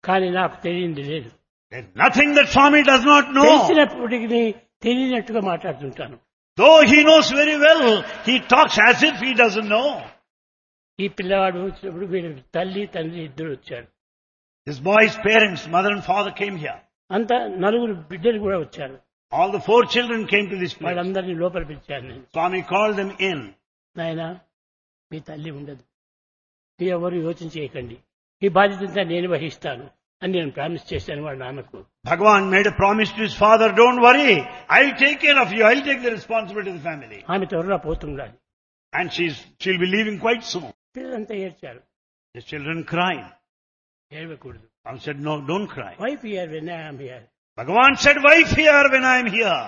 కానీ నాకు తెలియంది లేదు. There's nothing that Swami does not know. తెలిసినప్పటికీ తెలియనట్టుగా మాట్లాడుతుంటాను. Though he knows very well, he talks as if he doesn't know. ఈ పిల్లవాడు వచ్చినప్పుడు వీళ్ళ తల్లి తండ్రి ఇద్దరు వచ్చారు. This boy's parents, mother and father, came here. అంతా నలుగురు బిడ్డలు కూడా వచ్చారు. All the 4 children came to this place. వాళ్ళందరినీ లోపల పిలిచాను నేను. Swami called them in. నాయనా, మీ తల్లి ఉండదు, మీరు ఎవరు యోచన చేయకండి, ఈ బాధ్యతంతా నేను వహిస్తాను అని నేను ప్రామిస్ చేశాను వాళ్ళ నాన్నకు. Bhagavan made a promise to his father, don't worry, I'll take care of you, I'll take the responsibility of the family. ఆమె త్వరగా పోతుండాలి. And she'll be leaving quite soon. పిల్లలంతా ఏడ్చారు. The children cried. ఏడవకూడదు. Bhagavan said, no, don't cry. Wife here when I am here. Bhagavan said, wife here when I am here.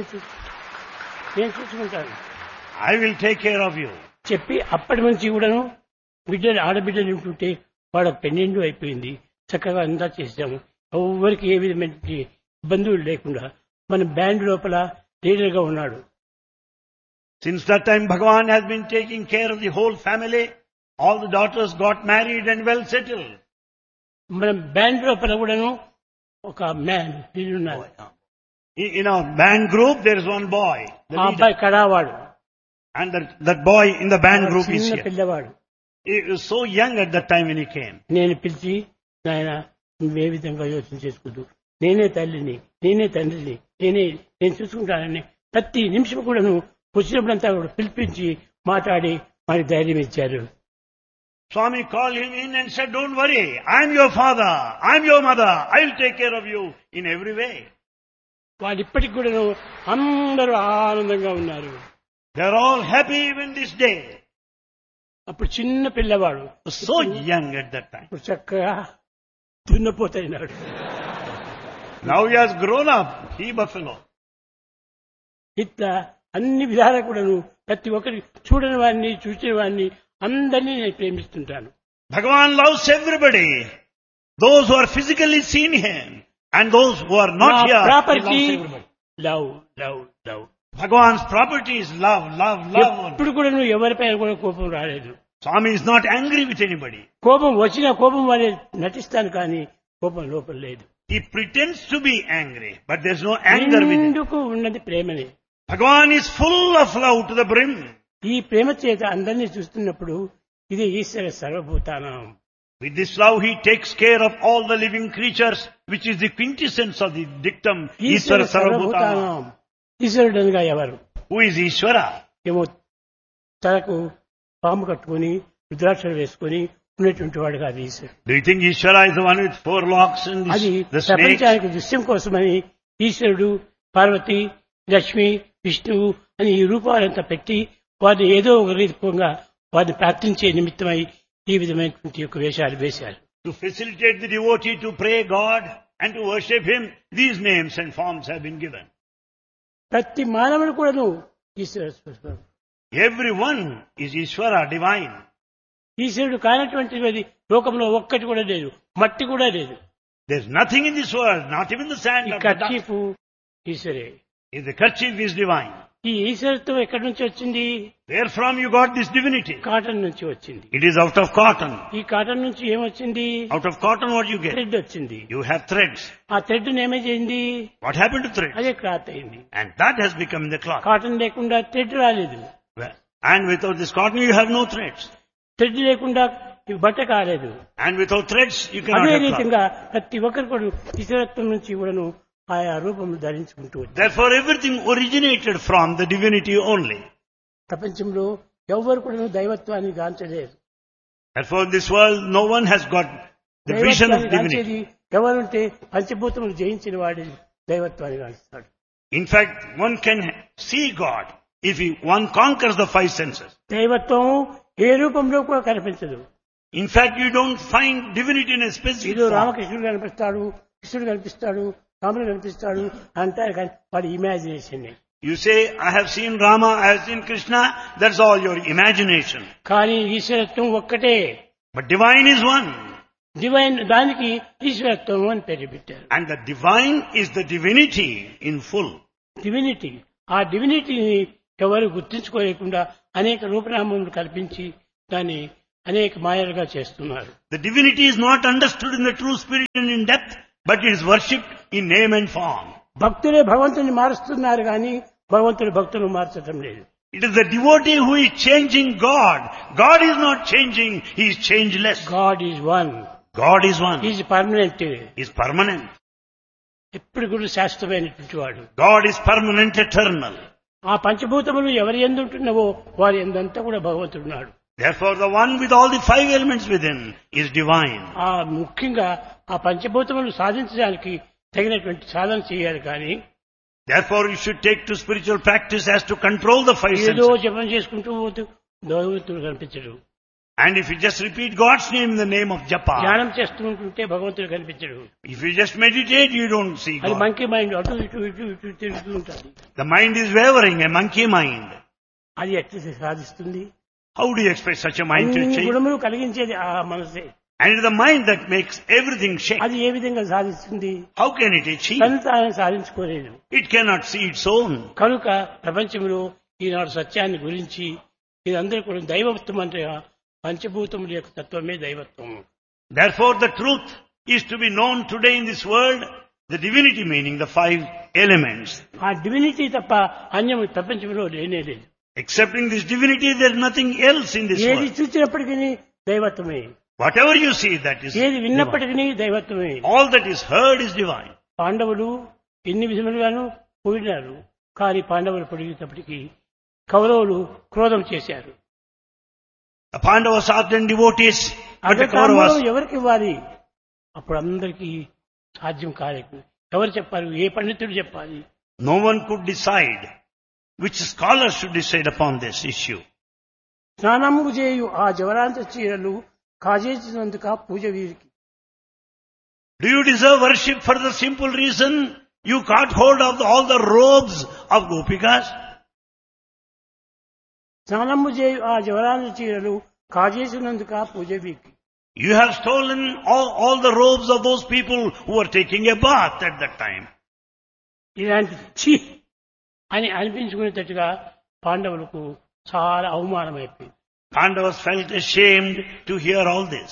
నేను చూసుకుంటాను. I will take care of you. చెప్పి అప్పటి నుంచి కూడాను బిడ్డలు ఆడబిడ్డలు ఉంటుంటే వాళ్ళ పెన్నెండు అయిపోయింది. చక్కగా అంతా చేశాము. ఎవరికి ఏ విధమైన ఇబ్బందులు లేకుండా మన బ్యాండ్ లోపల లీడర్గా ఉన్నాడు. Since that time, Bhagavan has been taking care of the whole family. All the daughters got married and well settled. మన బ్యాండ్ లోపల కూడాను ఒక మ్యాన్ ఉన్నారు. In our band group, there is one boy. ఆ అబ్బాయి కడావాడు. And that boy in the band group is చిన్న here. పిల్లవాడు. He was so young at that time when he came. నేను పిలిచి, నాయన నువ్వే విధంగా యోచన చేసుకుంటూ, నేనే తల్లిని, నేనే తండ్రిని, నేను చూసుకుంటానని ప్రతి నిమిషం కూడా నువ్వు వచ్చినప్పుడంతా కూడా పిలిపించి మాట్లాడి మనకి ధైర్యం ఇచ్చారు. Swami called him in and said, don't worry, I'm your father, I'm your mother, I'll take care of you in every way. వాళ్ళు ఇప్పటికి కూడా అందరూ ఆనందంగా ఉన్నారు. They're all happy even this day. అప్పుడు చిన్న పిల్లవాడు, So young at that time. ఇప్పుడు చక్కగా దున్నపోతాయినాడు. Now he has grown up, he buffalo. ఇట్లా అన్ని విధాలా కూడాను ప్రతి ఒక్కరి చూడని వాడిని చూసిన వాడిని అందరినీ నేను ప్రేమిస్తుంటాను. Bhagavan loves everybody. Those who are physically seen him and those who are not here, he property loves everybody. Love love love. Bhagavan's property is love, love, love. ఇప్పుడు కూడా నువ్వు ఎవరిపైన కూడా కోపం రాలేదు. Swami is not angry with anybody. కోపం వచ్చిన కోపం వల్లే నటిస్తాను కానీ కోపం లోపల లేదు. He pretends to be angry, but there's no anger with him. ఎందుకు ఉన్నది ప్రేమనే. Bhagavan is full of love to the brim. ఈ ప్రేమ చేత అందరినీ చూస్తున్నప్పుడు ఇది ఈశ్వర సర్వభూతానం. With this love, he takes care of all the living creatures, which is the quintessence of the dictum, Eshwara Ishvara Sarvabhutana. సర్వభూతానం. ఈశ్వరుడు అనగా ఎవరు? Who is Ishvara? ఏమో తనకు పాము కట్టుకుని రుద్రాక్షలు వేసుకుని ఉన్నటువంటి వాడు కాదు ఈశ్వరుడు. Do you think Ishvara is the one with 4 locks and అది the snake? ప్రపంచానికి దృశ్యం కోసమని ఈశ్వరుడు, పార్వతి, లక్ష్మి, విష్ణువు అని ఈ రూపాలంతా పెట్టి వారిని ఏదో ఒక రూపంగా వారిని ప్రార్థించే నిమిత్తమై ఈ విధమైనటువంటి యొక్క వేషాలు వేశారు. To facilitate the devotee to pray God and to worship him, these names and forms have been given. ప్రతి మానవుడు కూడాను ఈశ్వర స్వరూపం. Everyone is Ishvara, divine. ఈశ్వరుడు కానటువంటిది లోకంలో ఒక్కటి కూడా లేదు, మట్టి కూడా లేదు. There's nothing in this world, not even the sand ఈ of the dust. కర్చీఫు ఈశ్వరే. If the kerchief is divine, ఈ ఈశ్వరత్వం ఎక్కడి నుంచి వచ్చింది? where from you got this divinity? Cotton నుంచి వచ్చింది. It is out of cotton. ఈ కాటన్ నుంచి ఏమొచ్చింది? Out of cotton what you get? Thread వచ్చింది. You have threads. ఆ థ్రెడ్ ఏమైంది? What happened to threads? అదే క్లాత్ అయింది. And that has become the cloth. Cotton లేకుండా థ్రెడ్ రాలేదు. And without this cotton you have no threads. Thread లేకుండా ఈ బట్ట కాలేదు. And without threads you cannot అదే have cloth. రీతిగా ప్రతి ఒక్కరు కూడా ఈశ్వరత్వం నుంచి కూడాను ఆయా రూపం ధరించుకుంటూ వచ్చారు. Therefore everything originated from the divinity only. ప్రపంచంలో ఎవరు కూడా దైవత్వాన్ని గాంచలేరు. Therefore in this world no one has got the vision of దైవత్వాన్ని divinity. గాంచేది ఎవరుంటే పంచభూతములు జయించిన వాడి దైవత్వాన్ని గాంచుతాడు. In fact, one can see God if one conquers the 5 senses. దైవత్వం ఏ రూపంలో కూడా కనిపించదు. In fact, you don't find divinity in a specific ఏదో form. రామకృష్ణుడు కనిపిస్తాడు, కృష్ణుడు కనిపిస్తాడు, రాముడు కనిపిస్తాడు అంటారు కానీ వాడి imagination. You say, I have seen Rama, I have seen Krishna, that's all your imagination. కానీ ఈశ్వరత్వం ఒక్కటే. But divine is one. Divine దానికి ఈశ్వరత్వం అని పేరు పెట్టారు. And the divine is the divinity in full. Divinity. ఆ డివినిటీని ఎవరు గుర్తించుకోలేకుండా అనేక రూపనామములు కల్పించి దాన్ని అనేక మాయలుగా చేస్తున్నారు. The divinity is not understood in the true spirit and in depth, but it is worshipped in name and form. భక్తులే భగవంతుని మారుస్తున్నారు కానీ భగవంతుడు భక్తులను మార్చడం లేదు. It is the devotee who is changing God. God is not changing, he is changeless. God is one, God is one. Is permanent. He is permanent. ఎప్పుడు కూడా శాశ్వతమైనటువంటి వాడు. God is permanent, eternal. ఆ పంచభూతములు ఎవరి యందు ఉంటున్నావో వారి యందంతా కూడా భగవంతుడున్నాడు. Therefore the one with all the five elements within is divine. ఆ ముఖ్యంగా ఆ పంచభూతములు సాధించడానికి తగినటువంటి సాధన చేయాలి కానీ Therefore you should take to spiritual practice as to control the five ఏదో senses. జపం చేసుకుంటూ పోతూ భగవంతుడు కనిపించడు. And if you just repeat God's name in the name of japa, ధ్యానం చేస్తూ ఉంటుంటే భగవంతుడు కనిపించడు. if you just meditate, you don't see అది God. మంకీ మైండ్ అటు ఇటు ఇటు ఇటు తిరుగుతూ ఉంటుంది. The mind is wavering, a monkey mind. అది ఎట్లా సాధిస్తుంది? How do you expect such a mind to అన్ని change? గుణములు కలిగించేది ఆ మనసే. And it is the mind that makes everything shake. అది ఏ విధంగా సాధిస్తుంది? How can it achieve? తను తాను సాధించుకోలేదు. It cannot see its own. కనుక ప్రపంచంలో ఈనాడు సత్యాన్ని గురించి ఇదందరూ కూడా దైవత్వం అంటే పంచభూతముల యొక్క తత్వమే దైవత్వం. Therefore the truth is to be known today in this world, the divinity meaning the five elements. ఆ డివినిటీ తప్ప అన్యం ప్రపంచంలో లేనే లేదు. Excepting this divinity, there is nothing else in this ఏది world. చూసినప్పటికీ దైవత్వమే, Whatever you see, that is ఏది divine. విన్నప్పటికీ దైవత్వమే. All that is heard is divine. పాండవులు ఎన్ని విధములుగాను పొగిడినారు, కానీ పాండవులు పొడిగినప్పటికీ కౌరవులు క్రోధం చేశారు. The Pandavas are then devotees, but the అగ్రతాంబూలం Kauravas, ఎవరికి ఇవ్వాలి? అప్పుడు అందరికీ సాధ్యం కాలేదు. ఎవరు చెప్పారు? ఏ పండితుడు చెప్పాలి? no one could decide. Which scholar should decide upon this issue? స్నానము చేయు ఆ జవరాంత చీరలు కాజేసినందుక పూజ వీరికి. Do you deserve worship for the simple reason you caught hold of all the robes of Gopikas? స్నానము చేయు ఆ జవరాంత చీరలు కాజేసినందుక పూజ వీరికి. You have stolen all the robes of those people who were taking a bath at that time. ఇలాంటి ఛీ అని అనిపించుకునేటట్టుగా పాండవులకు చాలా అవమానం అయిపోయింది. Pandavas felt ashamed to hear all this.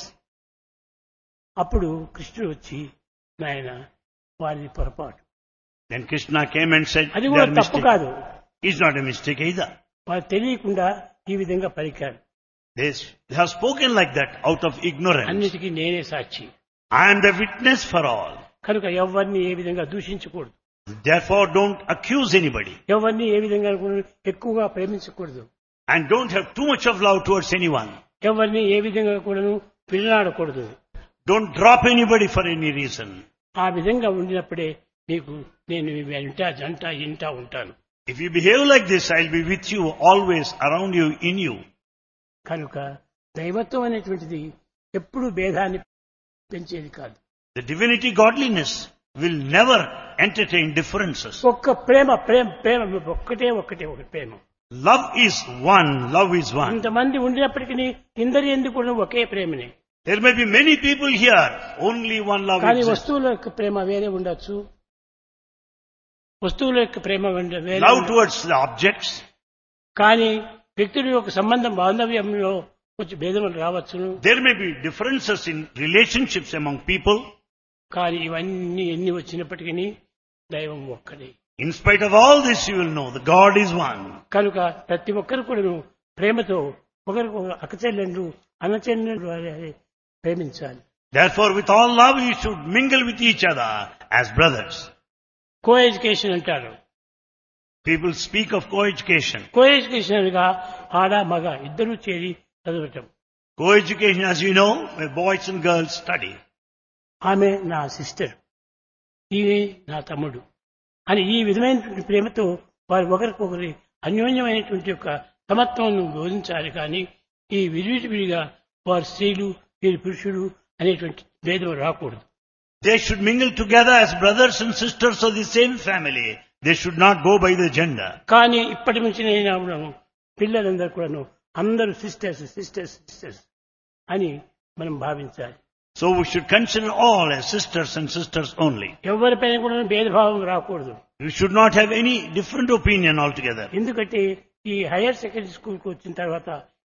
అప్పుడు కృష్ణుడు వచ్చి, నాయన వారిది పొరపాటు, Then Krishna came and said, అది they కూడా are తప్పు mistake. కాదు, It's not a mistake either. వారు తెలియకుండా ఈ విధంగా పలికారు. They have spoken like that out of ignorance. అన్నిటికీ నేనే సాక్షి. I am the witness for all. కనుక ఎవరిని ఏ విధంగా దూషించకూడదు, Therefore don't accuse anybody. ఎవరిని ఏ విధంగా కూడా ఎక్కువగా ప్రేమించకూడదు, And don't have too much of love towards anyone. ఎవరిని ఏ విధంగా కూడా పిల్లలాడకూడదు. Don't drop anybody for any reason. ఆ విధంగా ఉండినప్పుడే నీకు నేను ఇంటా ఉంటాను. If you behave like this, I'll be with you always, around you, in you. కనుక దైవత్వం అనేటువంటిది ఎప్పుడు భేదాన్ని పెంచేది కాదు. The divinity godliness will never entertain differences. ఒక్క ప్రేమ ప్రేమ ప్రేమ ఒక్కటే ప్రేమ. Love is one, love is one. ఇంతమంది ఉండినప్పటికీ ఇందరి ఎందుకు ఒకే ప్రేమనే. There may be many people here, only one love కానీ exists. వస్తువుల యొక్క ప్రేమ వేరే ఉండొచ్చు, వస్తువుల యొక్క ప్రేమ వేరే Love ఉండొచ్చు. towards the objects. కానీ వ్యక్తుల యొక్క సంబంధం బాంధవ్యంలో కొంచెం భేదములు రావచ్చును. There may be differences in relationships among people. కానీ ఇవన్నీ ఎన్ని వచ్చినప్పటికీ దైవం ఒక్కడే. In spite of all this, you will know the God is one. కనుక ప్రతి ఒక్కరు కూడా ప్రేమతో ఒకరికి అక్కచెల్లెండ్రు అన్నచెల్లెండ్రు ప్రేమించాలి. Therefore, with all love, you should mingle with each other as brothers. Co education అంటారు. People speak of co-education. Co education అనగా ఆడ మగ ఇద్దరూ చేరి చదవటం. Co-education, as you know, where boys and girls study. ఆమె నా సిస్టర్, ఈమె నా తమ్ముడు అని ఈ విధమైనటువంటి ప్రేమతో వారు ఒకరికొకరి అన్యోన్యమైనటువంటి యొక్క సమత్వం బోధించాలి. కానీ ఈ విడివిడిగా వారు స్త్రీలు వీరు పురుషుడు అనేటువంటి భేదం రాకూడదు. They should mingle together as brothers and sisters of the same family. They should not go by the gender. కానీ ఇప్పటి నుంచి నేను పిల్లలందరూ కూడాను అందరూ సిస్టర్స్ సిస్టర్స్ సిస్టర్స్ అని మనం భావించాలి. So we should consider all as sisters and sisters only. ఎవరిపైన కూడా భేదభావం రాకూడదు. We should not have any different opinion altogether. ఎందుకంటే ఈ హైయర్ సెకండరీ స్కూల్కి వచ్చిన తర్వాత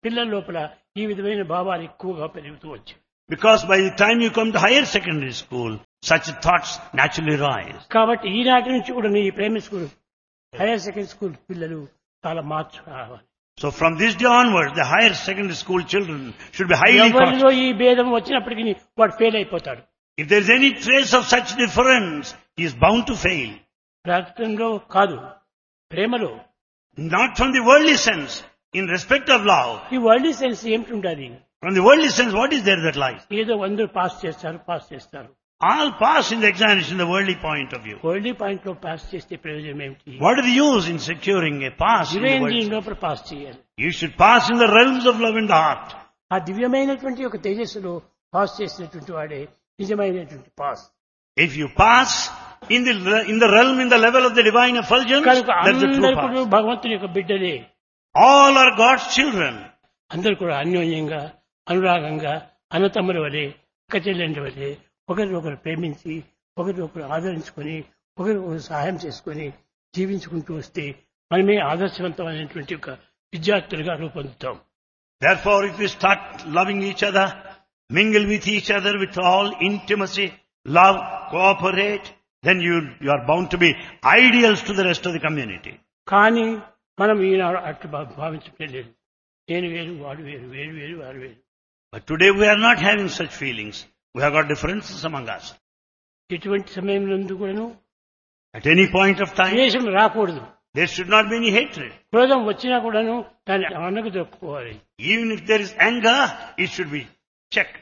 పిల్లల లోపల ఈ విధమైన భావాలు ఎక్కువగా పెరుగుతూ వచ్చాయి. Because by the time you come to higher secondary school, such thoughts naturally rise. కాబట్టి ఈనాటి నుంచి కూడా ఈ primary school higher secondary school పిల్లలు చాలా మార్చు రావాలి. So from this day onwards, the higher secondary school children should be highly ఎవరిలో conscious. ఈ భేదం వచ్చినప్పటికీ వాడు ఫెయిల్ అయిపోతాడు. If there is any trace of such difference, he is bound to fail. ప్రార్థనలో కాదు, ప్రేమలో. Not from the worldly sense, in respect of love. ఈ వరల్డ్ సెన్స్ ఏమిటి ఉండాలి? From the worldly sense, what is there that lies? ఏదో అందరూ pass చేస్తారు. All pass in the examination in the worldly point of view. World point లో pass చేస్తే ప్రయోజనం ఏమిటి? What is the use in securing a pass in the దివ్యేంద్రియం worldly sense? లోపల pass చేయాలి. You should pass in the realms of love in the heart. ఆ దివ్యమైనటువంటి ఒక తేజస్సులో పాస్ చేసినటువంటి వాడే నిజమైనటువంటి pass. If you pass in the realm, in the level of the divine effulgence, కనుక that's the true అందరూ కూడా pass. భగవంతుని యొక్క బిడ్డలే. All are God's children. అందరూ కూడా అన్యోన్యంగా, అనురాగంగా, అన్నతమ్ముల వలె, అక్క చెల్లెండ్ల వలె ఒకరినొకరు ప్రేమించి, ఒకరినొకరు ఆదరించుకొని, ఒకరినొకరు సహాయం చేసుకొని జీవించుకుంటూ వస్తే మనమే ఆదర్శవంతమైనటువంటి ఒక విద్యార్థులుగా రూపొందుతాం. Therefore, if we start loving each other, mingle with each other with all intimacy, love, cooperate, then you are bound to be ideals to the rest of the community. కానీ మనం ఈనాడు అట్లా భావించడం లేదు. నేను వేరు, వాడు వేరు, వేరు వేరు, వారు వేరు. But today we are not having such feelings. We have got differences among us. ఇటువంటి సమయంలో కూడాను At any point of time, ద్వేషం రాకూడదు. there should not be any hatred. క్రోధం వచ్చినా కూడాను దాన్ని అన్నకు దొక్కుకోవాలి. Even if there is anger, it should be checked,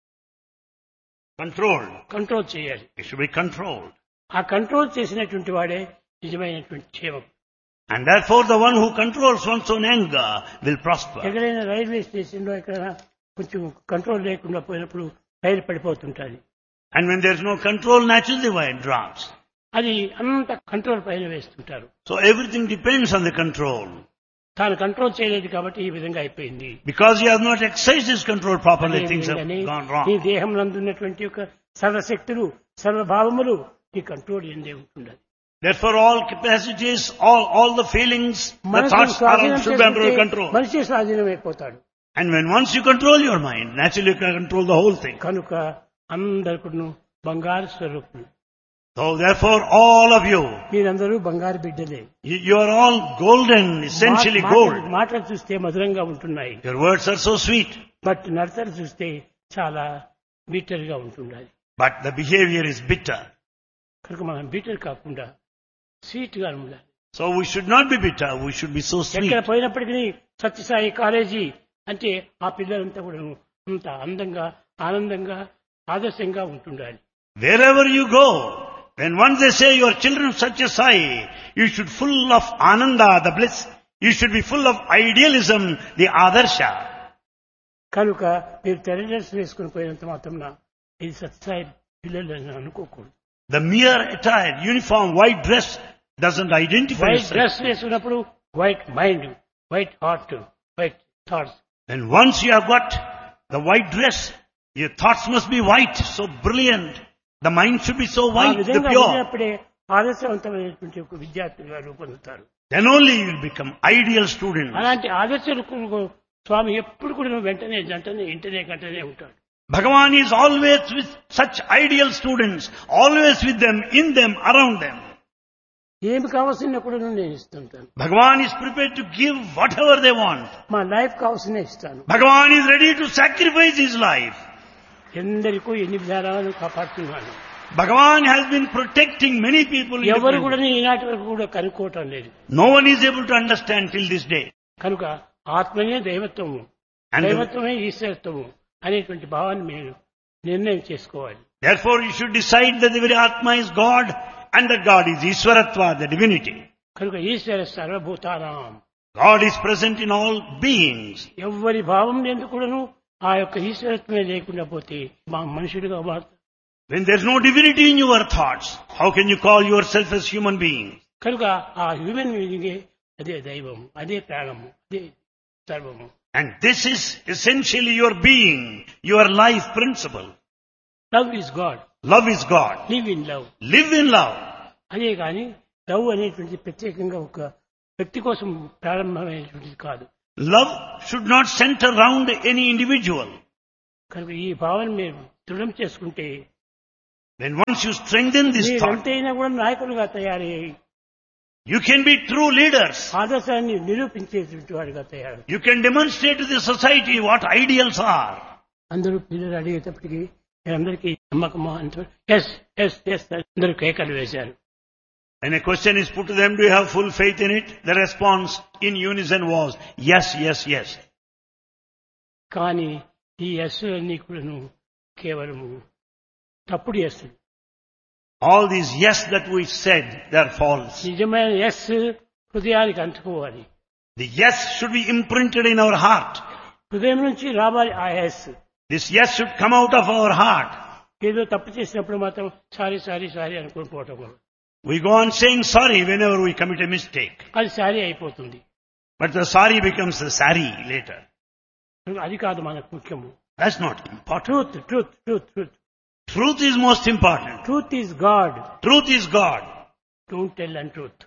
controlled. Control చేయాలి. It should be controlled. ఆ కంట్రోల్ చేసినటువంటి వాడే నిజమైనటువంటి క్షేమం. And therefore the one who controls one's own anger will prosper. ఎక్కడైనా రైల్వే స్టేషన్ లో ఎక్కడైనా కొంచెం కంట్రోల్ లేకుండా పోయినప్పుడు రైలు పడిపోతుంటుంది. And when there is no control, naturally the wire drops. అది అంత కంట్రోల్ పైన వేస్తుంటారు. So everything depends on the control. తాను కంట్రోల్ చేయలేదు కాబట్టి ఈ విధంగా అయిపోయింది. Because you have not exercised this control properly, things have gone ఈ wrong. దేహం నందున్నటువంటి యొక్క సర్వశక్తులు, సర్వభావములు ఈ కంట్రోల్ ఎందే ఉంటున్నది. Therefore all capacities, all the feelings, the thoughts are under control. మనిషి స్వాధీనమైపోతాడు. And when once you control your mind, naturally you can control the whole thing. కనుక అందరికీ బంగారు స్వరూపులు. So therefore all of you, మీరందరూ బంగారు బిడ్డలే. you are all golden, essentially gold. మాటలు చూస్తే మధురంగా ఉంటున్నాయి. Your words are so sweet. But నడతలు చూస్తే చాలా బీటర్ గా ఉంటున్నాయి. But the behavior is bitter. కనుక మనం బీటర్ కాకుండా స్వీట్ గా ఉండాలి. So we should not be bitter, we should be so sweet. ఎక్కడ పోయినప్పటికీ సత్యసాయి కాలేజీ అంటే ఆ పిల్లలంతా కూడా అంత అందంగా, ఆనందంగా, ఆదర్శంగా ఉంటుండాలి. Wherever you go, when once they say your children such a Sai, you should full of ananda, the bliss. You should be full of idealism, the adarsha. కనుక మీరు తెల్ల డ్రెస్ వేసుకుని పోయినంత మాత్రం ఇది సత్యసాయి పిల్లలని అనుకోకూడదు. The mere attire, uniform, white dress doesn't identify white us. Dress వేసుకున్నప్పుడు white mind, white heart, white thoughts. And once you have got the white dress, your thoughts must be white, so brilliant. The mind should be so ఆ white, the విధంగా pure. ఉన్నప్పుడే ఆదర్శవంతమైనటువంటి ఒక విద్యార్థులుగా రూపొందుతారు. Then only you will become ideal students. అలాంటి ఆదర్శకు స్వామి ఎప్పుడు కూడా వెంటనే జంటనే ఇంటనే గంటనే ఉంటాడు. Bhagavan is always with such ideal students, always with them, in them, around them. ఏమి కావాల్సిన కూడా నేను ఇస్తుంటాను. Bhagavan is prepared to give whatever they want. మా లైఫ్ కావాల్సిన ఇస్తాను. Bhagavan is ready to sacrifice his life. ఎందరికో ఎన్ని విధానాలను కాపాడుతున్నాను. Bhagavan has been protecting many people. in ఎవరు different కూడా ఈనాటి వరకు కూడా కనుక్కోవటం లేదు. No one is able to understand till this day. కనుక ఆత్మనే దైవత్వము, And దైవత్వమే ఈశ్వరత్వము అనేటువంటి భావాన్ని మీరు నిర్ణయం చేసుకోవాలి. therefore you should decide that the very Atma is God and that God is Ishwaratva, the divinity. కనుక ఈశ్వర సర్వభూతానాం, God is present in all beings. ఎవరి భావం ఎందుకు కూడాను ఆ యొక్క ఈశ్వరత్వమే లేకుండా పోతే మా మనుషుడిగా మారుతారు. When there is no divinity in your thoughts, how can you call yourself as human being? కనుక ఆ హ్యూమన్ బీయింగ్ అదే దైవము, అదే ప్రాణము, అదే సర్వము. And this is essentially your being, your life principle. Love is God. Love is God. Live in love. Live in love. అదే కానీ లవ్ అనేటువంటిది ప్రత్యేకంగా ఒక వ్యక్తి కోసం ప్రారంభమైనటువంటిది కాదు. Love should not center around any individual. కనుక ఈ భావన మీరు దృఢం చేసుకుంటే When once you strengthen this మీరు thought, ఎంతైనా కూడా నాయకులుగా తయారయ్యి you can be true leaders. ఆదర్శాన్ని నిరూపించేటువంటి వాడిగా తయారు. You can demonstrate to the society what ideals are. అందరూ పిల్లలు అడిగేటప్పటికి అందరికీ నమ్మకమా అంటే ఎస్ ఎస్ ఎస్ అందరూ కేకలు వేశారు. When a question is put to them, do you have full faith in it? The response in unison was, yes, yes, yes. కానీ ఈ ఎస్ అన్ని కూడాను కేవలము తప్పుడు yes. All these yes that we said, they are false. నిజమైన yes హృదయానికి అంటుకోవాలి. The yes should be imprinted in our heart. హృదయం నుంచి రావాలి ఆ yes. This yes should come out of our heart. ఏదో తప్పు చేసినప్పుడు మాత్రం సారీ సారీ సారీ అనుకుని పోవటం వల్ల We go on saying sorry whenever we commit a mistake. అది సారీ అయిపోతుంది. But the sorry becomes the sari later. అది కాదు మనకు ముఖ్యము. That's not important. Truth truth truth truth Truth is most important. Truth is God. Truth is God. Don't tell an truth.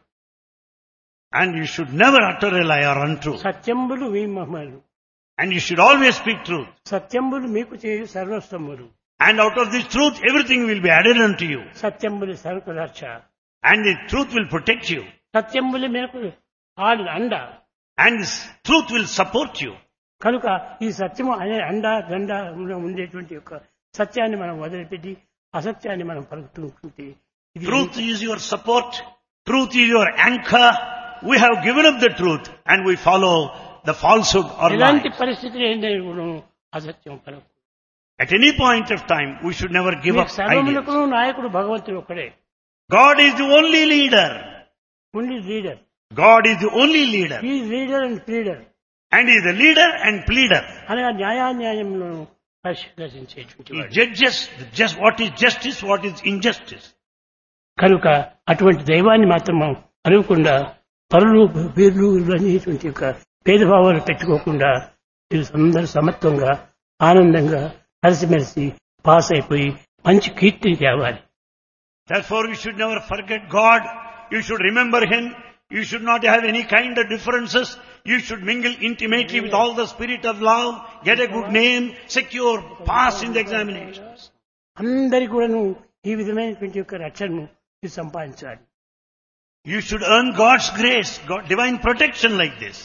And you should never utter a lie or untruth. సత్యంబులు మీ మహిమలు. And you should always speak truth. సత్యంబులు మీకు చేయు సర్వస్వములు. And out of this truth, everything will be added unto you. సత్యంబులు సరుకులర్చ. And the truth will protect you. సత్యంబులు మీకు అండ. And this truth will support you. కనుక ఈ సత్యము అనే అండ దండ ఉండేటువంటి యొక్క సత్యాన్ని మనం వదిలిపెట్టి అసత్యాన్ని మనం పలుకుతుంటే Truth is your support. Truth is your anchor. We have given up the truth and we follow the falsehood or ఎలాంటి lies. పరిస్థితులు ఏంటంటే కూడా అసత్యం పలుకు. At any point of time, we should never give up ideas. సర్వములకు నాయకుడు భగవంతుడు ఒక్కడే. God is the only leader. Only leader. God is the only leader. ఈ leader and pleader And he is the leader and pleader. అనగా న్యాయాన్యాయంలో పరిశీలించేటువంటి He వాడు. judges just what is justice, what is injustice. కనుక అటువంటి దైవాన్ని మాత్రం మనం అనుకుండా పరులు వీరులు అనేటువంటి యొక్క భేదభావాలు పెట్టుకోకుండా అందరూ సమత్వంగా ఆనందంగా కలిసిమెలిసి పాస్ అయిపోయి మంచి కీర్తిని తేవాలి. Therefore, you should never forget God. You should remember Him. You should not have any kind of differences. You should mingle intimately with all the spirit of love, get a good name, secure, pass in the examinations. అందరి కూడాను ఈ విధమైనటువంటి యొక్క రక్షణను సంపాదించాలి. You should earn God's grace, divine protection like this.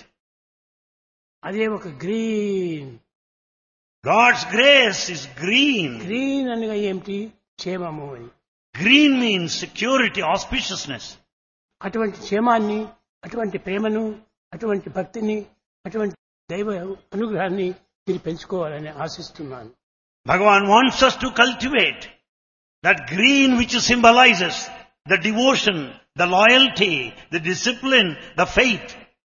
అదే ఒక green. God's grace is green. Green అనగా ఏమిటి? క్షేమము అని. Green means security, auspiciousness. అటువంటి క్షేమాన్ని, అటువంటి ప్రేమను, అటువంటి భక్తిని, అటువంటి దైవ అనుగ్రహాన్ని మీరు పెంచుకోవాలని ఆశిస్తున్నాను. Bhagavan wants us to cultivate that green which symbolizes the devotion, the loyalty, the discipline, the faith.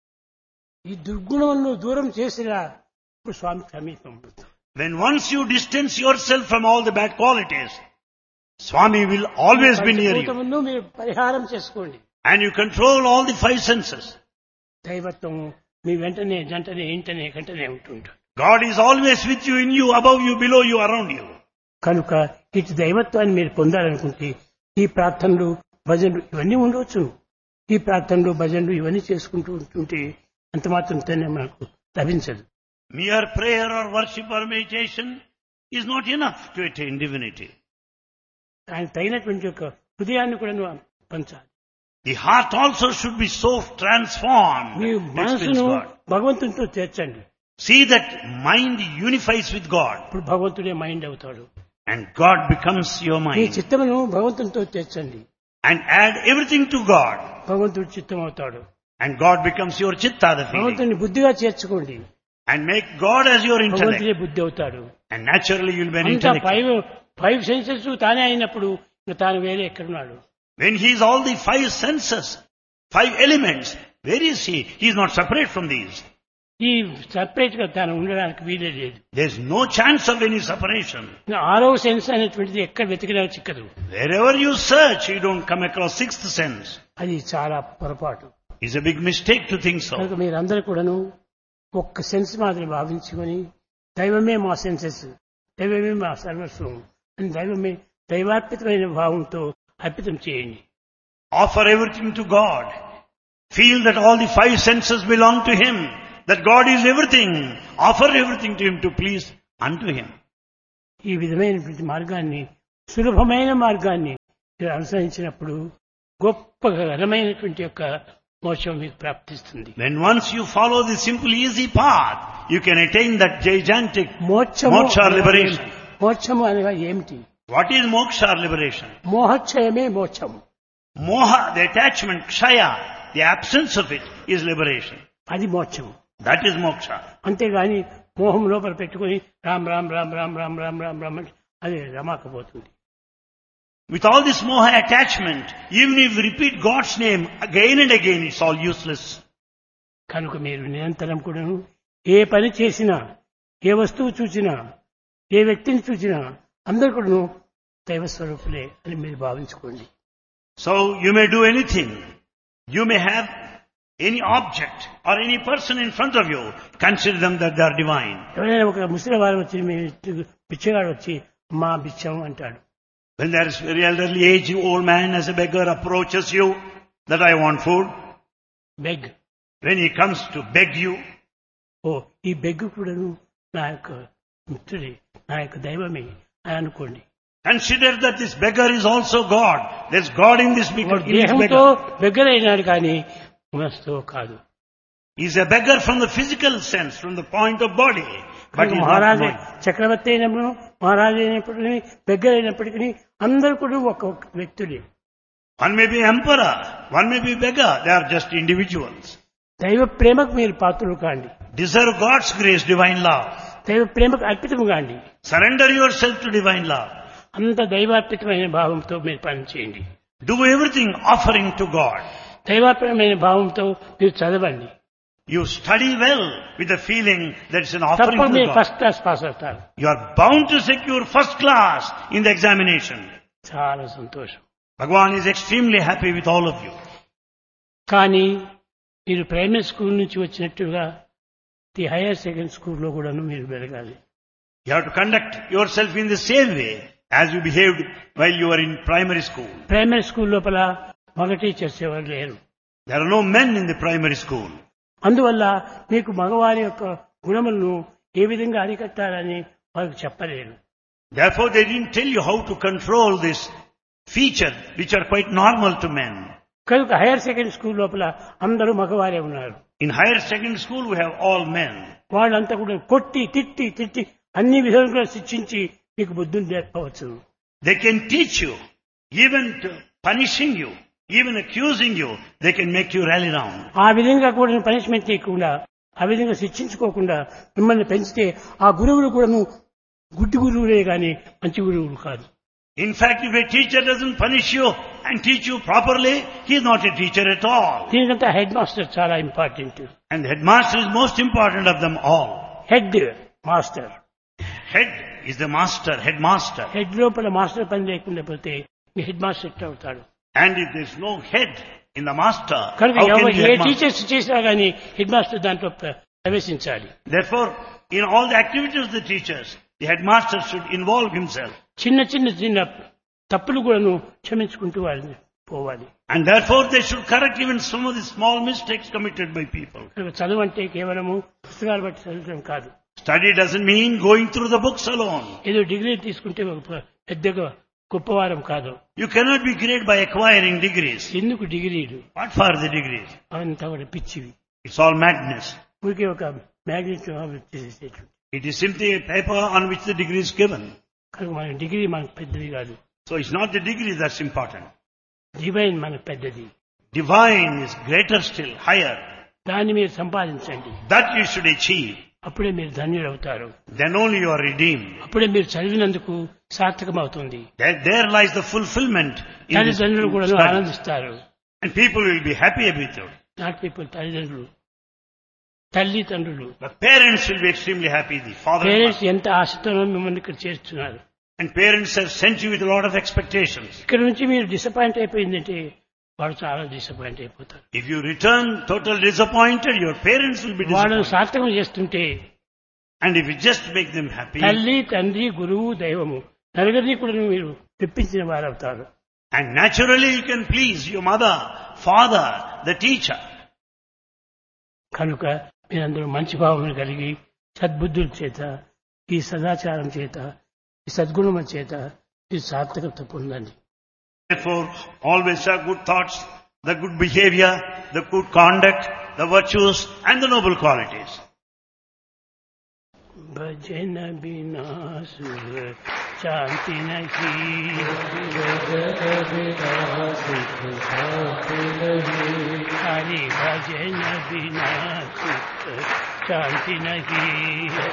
ఈ దుర్గుణములను దూరం చేసిరా ఇప్పుడు స్వామి సమీపం. When once you distance yourself from all the bad qualities, Swami will always be near you. పంచభూతములను మీరు పరిహారం చేసుకోండి. And you control all the five senses. దైవత్వము మీ వెంటనే జంటనే ఇంటనే గంటనే ఉంటుంటాడు. God is always with you, in you, above you, below you, around you. కనుక ఇటు దైవత్వాన్ని మీరు పొందాలనుకుంటే ఈ ప్రార్థనలు భజనలు ఇవన్నీ ఉండవచ్చు. ఈ ప్రార్థనలు భజనలు ఇవన్నీ చేసుకుంటూ ఉంటుంటే అంత మాత్రంతోనే మనకు లభించదు. Mere prayer or worship or meditation is not enough to attain divinity. ఆయన తగినటువంటి యొక్క హృదయాన్ని కూడా పంచాలి. The heart also should be so transformed. Me to experience మనసును God. భగవంతునితో చేర్చండి. See that mind unifies with God. ఇప్పుడు భగవంతుడే మైండ్ అవుతాడు. And God becomes your me mind. చిత్తమును భగవంతునితో చేర్చండి. And add everything to God. భగవంతుడు చిత్తం అవుతాడు. And God becomes your chitta, the feeling. భగవంతుని బుద్ధిగా చేర్చుకోండి. And make God as your intellect. భగవంతుడే బుద్ధి అవుతాడు. And naturally you will be an అంతా intellect. ఫైవ్ సెన్సెస్ తానే అయినప్పుడు ఇంకా తాను వేరే ఎక్కడున్నాడు? When he is all the five senses, five elements, where is he? He is not separate from these. ఈ సపరేట్ గా తాను ఉండడానికి వీలే లేదు. There is no chance of any separation. ఆరవ సెన్స్ అనేటువంటిది ఎక్కడ వెతికినా చిక్కదు. Wherever you search, you don't come across sixth sense. అది చాలా పొరపాటు. It's a big mistake to think so. కనుక మీరందరూ కూడాను ఒక్క సెన్స్ మాదిరి భావించుకొని దైవమే మా సెన్సెస్, దైవమే మా సర్వస్వం అని దైవమే దైవార్పితమైన భావంతో అర్పితం చేయండి. Offer everything to God. Feel that all the five senses belong to Him. that God is everything. Offer everything to Him to please unto Him. ఈ విధమైనటువంటి మార్గాన్ని, సులభమైన మార్గాన్ని మీరు అనుసరించినప్పుడు గొప్ప ఘనమైనటువంటి యొక్క మోక్షం మీకు ప్రాప్తిస్తుంది. When once you follow the simple easy path, you can attain that gigantic మోక్షము moksha or liberation. మోక్షము అనగా ఏమిటి? What is moksha or liberation? మోహక్షయమే మోక్షము. Moha, the attachment, kshaya, the absence of it is liberation. అది మోక్షము. That is moksha. అంతేగాని మోహం లోపల పెట్టుకుని రామ్ రామ్ రామ్ రామ్ రామ్ రామ్ రామ్ రామ్ అంటే అది రమాకపోతుంది. With all this moha attachment, even if you repeat God's name again and again, it's all useless. కనుక మీరు నిరంతరం కూడాను ఏ పని చేసినా, ఏ వస్తువు చూసినా, ఏ వ్యక్తిని చూసినా అందరూ కూడాను దైవ స్వరూపులే అని మీరు భావించుకోండి. So you may do anything. You may have any object or any person in front of you. Consider them that they are divine. ఎవరైనా ఒక ముసలివారు వచ్చి మీ బిచ్చగాడు వచ్చి మా బిచ్చం అంటాడు. When there is a very elderly aged old man as a beggar approaches you, that I want food. Beg. When he comes to beg you, ఓ ఈ beg కూడాను నా యొక్క మిత్రుడే, నా యొక్క దైవమే అని అనుకోండి. consider that this beggar is also God. There's God in this beggar. దేహంతో బెగ్గర్ అయినాడు కానీ మనసుతో కాదు. He's a beggar from the physical sense, from the point of body. But he's not మహారాజు mind. చక్రవర్తి అయినప్పుడు, మహారాజు అయినప్పటికీ, బెగ్గర్ అయినప్పటికీ అందరూ కూడా ఒక్కొక్క వ్యక్తులే. One may be emperor, one may be beggar. They are just individuals. దైవ ప్రేమకు మీరు పాత్రలు కాండి. Deserve God's grace, divine love. దైవ ప్రేమకు అర్పితము కాండి. Surrender yourself to divine love. అంత దైవార్పితమైన భావంతో మీరు పని చేయండి. Do everything offering to God. దైవార్పణమైన భావంతో మీరు చదవండి. You study well with the feeling that it's an offering తప్ప to మీరు God. ఫస్ట్ క్లాస్ పాస్ అవుతారు. You are bound to secure first class in the examination. చాలా సంతోషం. Bhagavan is extremely happy with all of you. కానీ మీరు primary school నుంచి వచ్చినట్టుగా the hire second స్కూల్లో కూడాను మీరు వెలగాలి. You have to conduct yourself in the same way as you behaved while you were in primary school. Primary school లోపల మగ టీచర్స్ ఎవరు లేరు. There are no men in the primary school. అందువల్ల మీకు మగవారి యొక్క గుణములను ఏ విధంగా అరికట్టాలని వారికి చెప్పలేరు. Therefore they didn't tell you how to control this feature which are quite normal to men. కనుక హైయర్ సెకండ్ స్కూల్ లోపల అందరూ మగవారే ఉన్నారు. In higher second school we have all men. వాళ్ళంతా కూడా కొట్టి తిట్టి తిట్టి అన్ని విధాలుగా శిక్షించి మీకు బుద్ధిని నేర్పవచ్చు. They can teach you, even to punishing you, even accusing you, they can make you rally round. ఆ విధంగా కూడా పనిష్మెంట్ చేయకుండా, ఆ విధంగా శిక్షించుకోకుండా మిమ్మల్ని పెంచితే ఆ గురువులు కూడాను గుడ్డి గురువులే గాని మంచి గురువులు కాదు. In fact, if a teacher doesn't punish you and teach you properly, he is not a teacher at all. దీనికంతా హెడ్ మాస్టర్ చాలా important. And the headmaster is most important of them all. Head master. Head is the master, headmaster. Head లోపల master పని లేకుండా పోతే మీ head master ఎట్లా అవుతాడు? And if there is no head in the master, కనుక how can A the headmaster? Teachers చేసినా గానీ head master దాంట్లో ప్రవేశించాలి. Therefore, in all the activities of the teachers, the headmaster should involve himself. చిన్న చిన్న చిన్న తప్పులు కూడాను క్షమించుకుంటూ వాళ్ళని పోవాలి. And therefore, they should correct even some of the small mistakes committed by people. కనుక చదువు అంటే కేవలము పుస్తకాలు బట్టి చదవడం కాదు. Study doesn't mean going through the books alone. ఏదో డిగ్రీ తీసుకుంటే ఒక పెద్దగా గొప్పవారం కాదు. You cannot be great by acquiring degrees. ఎందుకు డిగ్రీలు? What for the degrees? అవంతా కూడా పిచ్చివి. It's all madness. ఊరికే ఒక magnet చేసేసేటువంటి. It is simply a paper on which the degree is given. కనుక మన డిగ్రీ మనకు పెద్దది కాదు. So it's not the degree that's important. Divine మనకు పెద్దది. Divine is greater still, higher. దాన్ని మీరు సంపాదించండి. That you should achieve. అప్పుడే మీరు ధన్యులవుతారు. Then only you are redeemed. అప్పుడే మీరు చదివినందుకు సార్థకం అవుతుంది. There lies the fulfillment in this తల్లిదండ్రులు కూడా study. ఆనందిస్తారు. And people will be happy with you. Not people, తల్లిదండ్రులు, తల్లిదండ్రులు. The parents will be extremely happy. The father and parents mother. ఎంత ఆశతోనో మిమ్మల్ని ఇక్కడ చేస్తున్నారు. And parents have sent you with a lot of expectations. ఇక్కడ నుంచి మీరు డిసప్పాయింట్ అయిపోయిందంటే వాడు చాలా డిసప్పాయింట్ అయిపోతారు. If you return totally disappointed, your parents will be వాళ్ళను disappointed. సార్థకం చేస్తుంటే And if you just make them happy, తల్లి, తండ్రి, గురువు, దైవము నలుగురిని కూడా మీరు తెప్పించిన వారు అవుతారు. and naturally you can please your mother, father, the teacher. కనుక మీరందరూ మంచి భావన కలిగి సద్బుద్ధుల చేత ఈ సదాచారం చేత ఈ సద్గుణముల చేత ఈ సార్థకత పొందండి. Therefore, always have good thoughts, the good behavior, the good conduct, the virtues and the noble qualities. भजन बिना सुख शांति नहीं, हरि भजन बिना सुख शांति नहीं.